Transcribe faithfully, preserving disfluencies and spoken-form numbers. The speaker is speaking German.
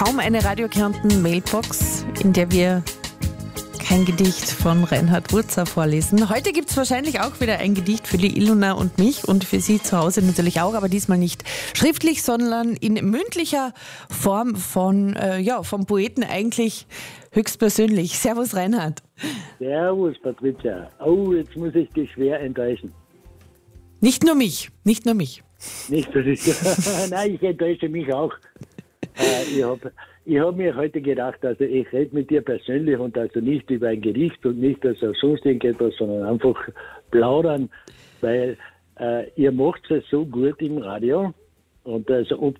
kaum eine Radio Kärnten Mailbox, in der wir kein Gedicht von Reinhard Wurzer vorlesen. Heute gibt es wahrscheinlich auch wieder ein Gedicht für die Ilona und mich und für Sie zu Hause natürlich auch, aber diesmal nicht schriftlich, sondern in mündlicher Form von, äh, ja, vom Poeten eigentlich höchstpersönlich. Servus Reinhard. Servus Patricia. Oh, jetzt muss ich dich schwer enttäuschen. Nicht nur mich, nicht nur mich. Nicht, dass ich, nein, ich enttäusche mich auch. Äh, ich habe ich hab mir heute gedacht, also ich rede mit dir persönlich und also nicht über ein Gedicht und nicht also sonst irgendetwas, sondern einfach plaudern, weil äh, ihr macht es so gut im Radio und also ob